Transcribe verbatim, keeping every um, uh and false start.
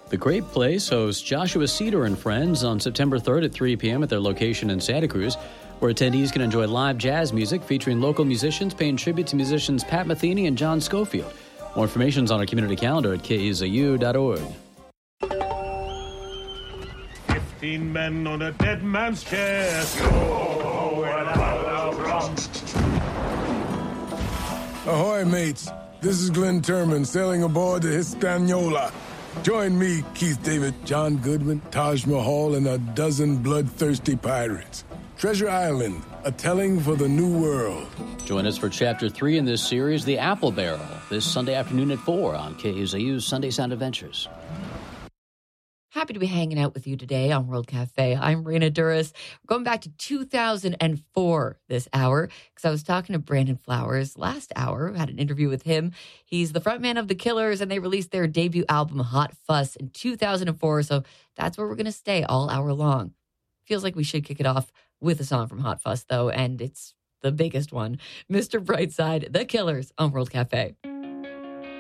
The Great Place hosts Joshua Cedar and Friends on September third at three p.m. at their location in Santa Cruz, where attendees can enjoy live jazz music featuring local musicians paying tribute to musicians Pat Metheny and John Schofield. More information is on our community calendar at k e z u dot org. Fifteen men on a dead man's chest. Oh, and how Ahoy, mates. This is Glenn Turman sailing aboard the Hispaniola. Join me, Keith David, John Goodwin, Taj Mahal, and a dozen bloodthirsty pirates. Treasure Island, a telling for the new world. Join us for Chapter three in this series, The Apple Barrel, this Sunday afternoon at four on K E Z U's Sunday Sound Adventures. Happy to be hanging out with you today on World Cafe. I'm Raina Duras. We're going back to two thousand four this hour because I was talking to Brandon Flowers last hour. Had an interview with him. He's the frontman of The Killers, and they released their debut album, Hot Fuss, in two thousand four. So that's where we're going to stay all hour long. Feels like we should kick it off with a song from Hot Fuss, though, and it's the biggest one. Mister Brightside, The Killers on World Cafe.